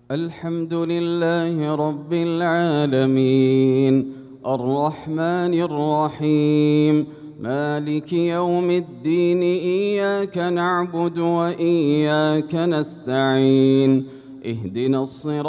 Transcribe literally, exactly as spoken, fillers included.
الحمد لله رب العالمين الرحمن الرحيم مالك يوم الدين إياك نعبد وإياك نستعين اهدنا الصراط